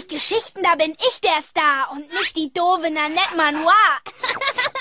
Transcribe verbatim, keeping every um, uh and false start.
Geschichten, da bin ich der Star und nicht die doofe Nanette Manoir.